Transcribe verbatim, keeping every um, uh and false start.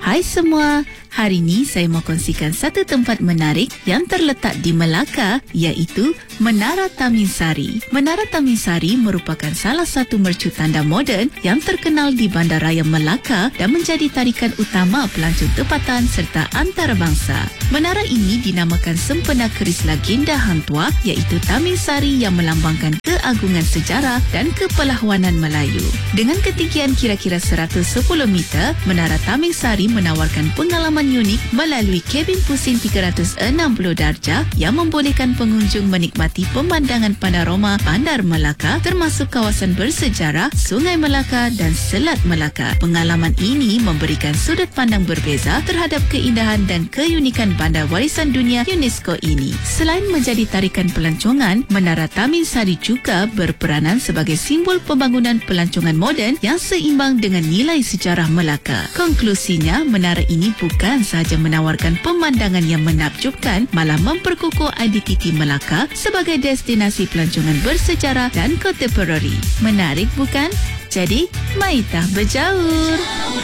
Hai semua, hari ini saya mau kongsikan satu tempat menarik yang terletak di Melaka, iaitu Menara Tamin Sari. Menara Tamin Sari merupakan salah satu mercu tanda moden yang terkenal di Bandaraya Melaka dan menjadi tarikan utama pelancong tempatan serta antarabangsa. Menara ini dinamakan sempena keris legenda Hang Tuah, iaitu Tamin Sari yang melambangkan keagungan sejarah dan kepelahuanan Melayu. Dengan ketinggian kira-kira seratus sepuluh meter, Menara Tamin Sari menawarkan pengalaman unik melalui kabin pusing tiga ratus enam puluh darjah yang membolehkan pengunjung menikmati pemandangan panorama Bandar Melaka termasuk kawasan bersejarah, Sungai Melaka dan Selat Melaka. Pengalaman ini memberikan sudut pandang berbeza terhadap keindahan dan keunikan Bandar Warisan Dunia UNESCO ini. Selain menjadi tarikan pelancongan, Menara Tamin Sari juga berperanan sebagai simbol pembangunan pelancongan moden yang seimbang dengan nilai sejarah Melaka. Konklusinya, menara ini bukan sahaja menawarkan pemandangan yang menakjubkan, malah memperkukuh identiti Melaka sebagai destinasi pelancongan bersejarah dan kontemporari. Menarik bukan? Jadi, maitah berjaur!